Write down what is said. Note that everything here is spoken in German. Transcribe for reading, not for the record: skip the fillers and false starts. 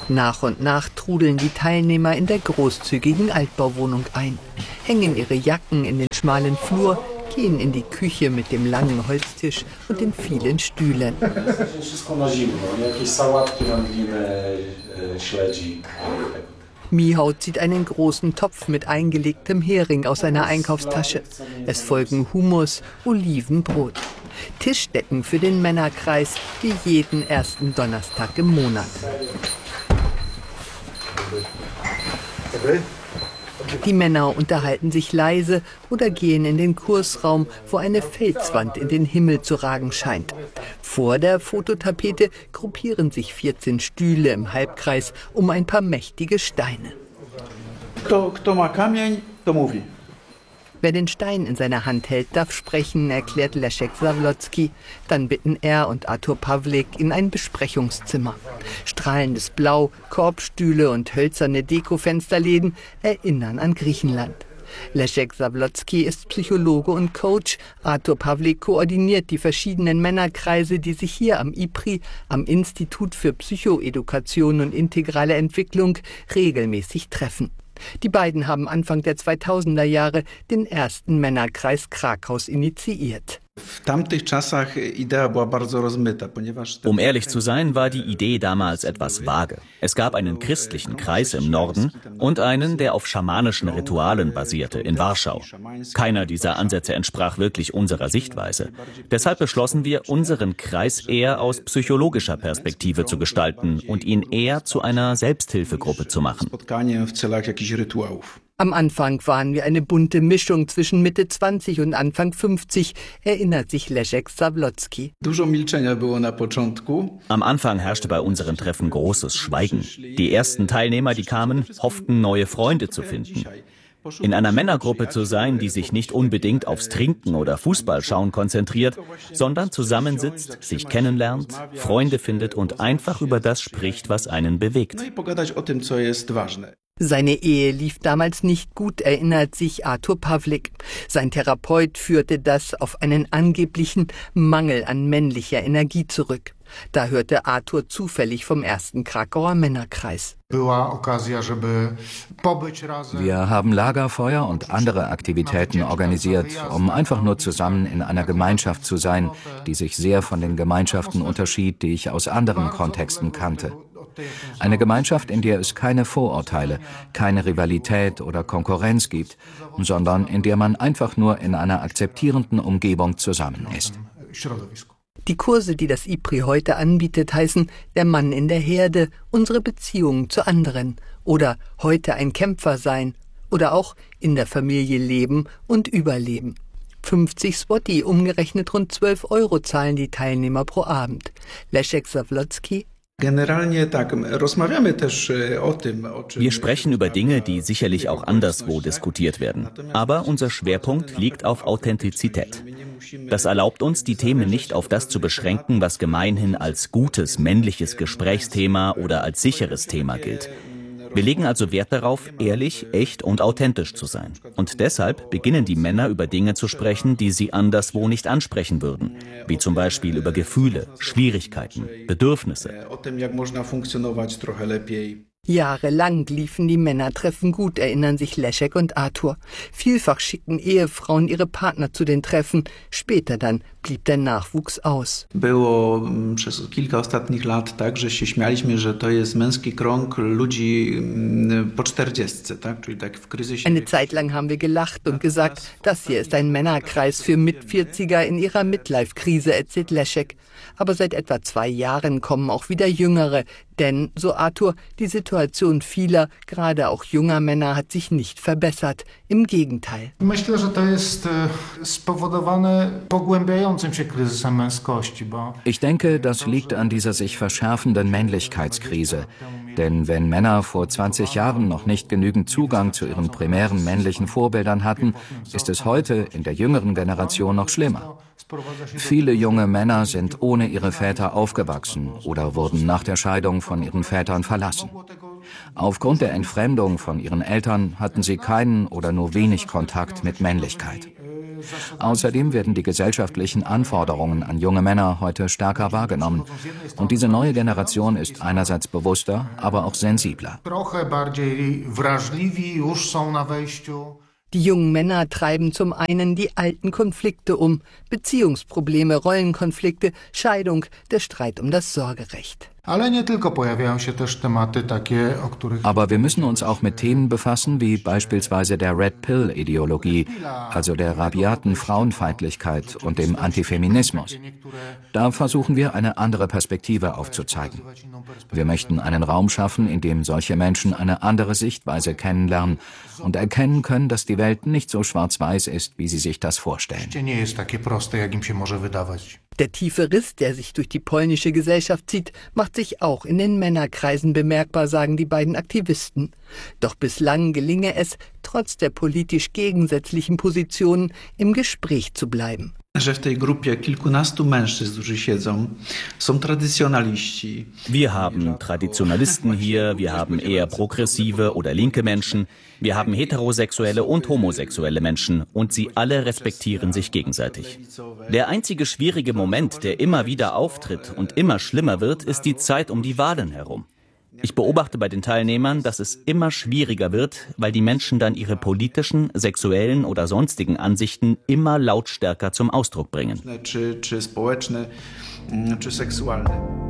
Nach und nach trudeln die Teilnehmer in der großzügigen Altbauwohnung ein, hängen ihre Jacken in den schmalen Flur, gehen in die Küche mit dem langen Holztisch und den vielen Stühlen. Michał zieht einen großen Topf mit eingelegtem Hering aus seiner Einkaufstasche. Es folgen Hummus, Oliven, Brot. Tischdecken für den Männerkreis, wie jeden ersten Donnerstag im Monat. Die Männer unterhalten sich leise oder gehen in den Kursraum, wo eine Felswand in den Himmel zu ragen scheint. Vor der Fototapete gruppieren sich 14 Stühle im Halbkreis um ein paar mächtige Steine. Kto ma kamień, to mówi. Wer den Stein in seiner Hand hält, darf sprechen, erklärt Leszek Zawlocki. Dann bitten er und Artur Pawlik in ein Besprechungszimmer. Strahlendes Blau, Korbstühle und hölzerne Dekofensterläden erinnern an Griechenland. Leszek Zawlocki ist Psychologe und Coach. Artur Pawlik koordiniert die verschiedenen Männerkreise, die sich hier am IPRI, am Institut für Psychoedukation und integrale Entwicklung, regelmäßig treffen. Die beiden haben Anfang der 2000er Jahre den ersten Männerkreis Krakaus initiiert. Um ehrlich zu sein, war die Idee damals etwas vage. Es gab einen christlichen Kreis im Norden und einen, der auf schamanischen Ritualen basierte, in Warschau. Keiner dieser Ansätze entsprach wirklich unserer Sichtweise. Deshalb beschlossen wir, unseren Kreis eher aus psychologischer Perspektive zu gestalten und ihn eher zu einer Selbsthilfegruppe zu machen. Am Anfang waren wir eine bunte Mischung zwischen Mitte 20 und Anfang 50, erinnert sich Leszek Zawlocki. Am Anfang herrschte bei unseren Treffen großes Schweigen. Die ersten Teilnehmer, die kamen, hofften, neue Freunde zu finden. In einer Männergruppe zu sein, die sich nicht unbedingt aufs Trinken oder Fußballschauen konzentriert, sondern zusammensitzt, sich kennenlernt, Freunde findet und einfach über das spricht, was einen bewegt. Seine Ehe lief damals nicht gut, erinnert sich Artur Pawlik. Sein Therapeut führte das auf einen angeblichen Mangel an männlicher Energie zurück. Da hörte Artur zufällig vom ersten Krakauer Männerkreis. Wir haben Lagerfeuer und andere Aktivitäten organisiert, um einfach nur zusammen in einer Gemeinschaft zu sein, die sich sehr von den Gemeinschaften unterschied, die ich aus anderen Kontexten kannte. Eine Gemeinschaft, in der es keine Vorurteile, keine Rivalität oder Konkurrenz gibt, sondern in der man einfach nur in einer akzeptierenden Umgebung zusammen ist. Die Kurse, die das IPRI heute anbietet, heißen Der Mann in der Herde, unsere Beziehungen zu anderen oder heute ein Kämpfer sein oder auch in der Familie leben und überleben. 50 Zloty, umgerechnet rund 12 € zahlen die Teilnehmer pro Abend. Leszek Zawlocki: Wir sprechen über Dinge, die sicherlich auch anderswo diskutiert werden. Aber unser Schwerpunkt liegt auf Authentizität. Das erlaubt uns, die Themen nicht auf das zu beschränken, was gemeinhin als gutes männliches Gesprächsthema oder als sicheres Thema gilt. Wir legen also Wert darauf, ehrlich, echt und authentisch zu sein. Und deshalb beginnen die Männer über Dinge zu sprechen, die sie anderswo nicht ansprechen würden. Wie zum Beispiel über Gefühle, Schwierigkeiten, Bedürfnisse. Jahrelang liefen die Männertreffen gut, erinnern sich Leszek und Artur. Vielfach schickten Ehefrauen ihre Partner zu den Treffen. Später dann blieb der Nachwuchs aus. Eine Zeit lang haben wir gelacht und gesagt, das hier ist ein Männerkreis für Mit-40er in ihrer Midlife-Krise, erzählt Leszek. Aber seit etwa 2 Jahren kommen auch wieder Jüngere. Denn, so Artur, die Situation vieler, gerade auch junger Männer, hat sich nicht verbessert. Im Gegenteil. Ich denke, das liegt an dieser sich verschärfenden Männlichkeitskrise. Denn wenn Männer vor 20 Jahren noch nicht genügend Zugang zu ihren primären männlichen Vorbildern hatten, ist es heute in der jüngeren Generation noch schlimmer. Viele junge Männer sind ohne ihre Väter aufgewachsen oder wurden nach der Scheidung von ihren Vätern verlassen. Aufgrund der Entfremdung von ihren Eltern hatten sie keinen oder nur wenig Kontakt mit Männlichkeit. Außerdem werden die gesellschaftlichen Anforderungen an junge Männer heute stärker wahrgenommen. Und diese neue Generation ist einerseits bewusster, aber auch sensibler. Die jungen Männer treiben zum einen die alten Konflikte um, Beziehungsprobleme, Rollenkonflikte, Scheidung, der Streit um das Sorgerecht. Aber wir müssen uns auch mit Themen befassen, wie beispielsweise der Red Pill-Ideologie, also der rabiaten Frauenfeindlichkeit und dem Antifeminismus. Da versuchen wir, eine andere Perspektive aufzuzeigen. Wir möchten einen Raum schaffen, in dem solche Menschen eine andere Sichtweise kennenlernen und erkennen können, dass die Welt nicht so schwarz-weiß ist, wie sie sich das vorstellen. Der tiefe Riss, der sich durch die polnische Gesellschaft zieht, macht sich auch in den Männerkreisen bemerkbar, sagen die beiden Aktivisten. Doch bislang gelinge es, trotz der politisch gegensätzlichen Positionen, im Gespräch zu bleiben. Wir haben Traditionalisten hier, wir haben eher progressive oder linke Menschen, wir haben heterosexuelle und homosexuelle Menschen und sie alle respektieren sich gegenseitig. Der einzige schwierige Moment, der immer wieder auftritt und immer schlimmer wird, ist die Zeit um die Wahlen herum. Ich beobachte bei den Teilnehmern, dass es immer schwieriger wird, weil die Menschen dann ihre politischen, sexuellen oder sonstigen Ansichten immer lautstärker zum Ausdruck bringen.